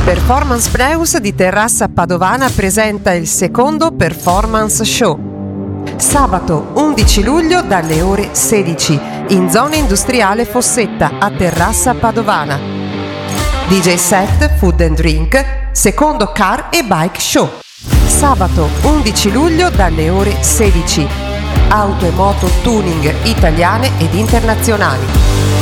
Performance Plus di Terrassa Padovana presenta il secondo Performance Show. Sabato 11 luglio dalle ore 16 in zona industriale Fossetta a Terrassa Padovana. DJ set, food and drink, secondo car e bike show. Sabato 11 luglio dalle ore 16. Auto e moto tuning italiane ed internazionali.